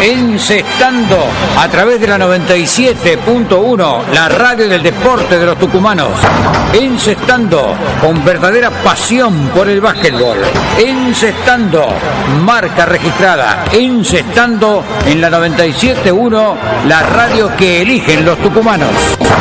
Encestando a través de la 97.1, la radio del deporte de los tucumanos. Encestando con verdadera pasión por el básquetbol. Encestando, marca registrada. Encestando en la 97.1, la radio que eligen los tucumanos.